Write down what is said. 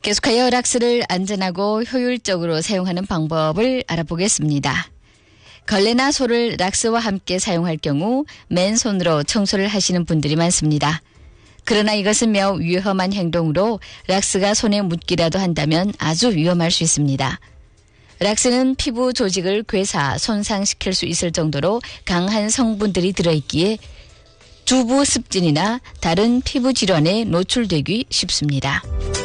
계속하여 락스를 안전하고 효율적으로 사용하는 방법을 알아보겠습니다. 걸레나 소를 락스와 함께 사용할 경우 맨손으로 청소를 하시는 분들이 많습니다. 그러나 이것은 매우 위험한 행동으로 락스가 손에 묻기라도 한다면 아주 위험할 수 있습니다. 락스는 피부 조직을 괴사, 손상시킬 수 있을 정도로 강한 성분들이 들어있기에 주부 습진이나 다른 피부 질환에 노출되기 쉽습니다.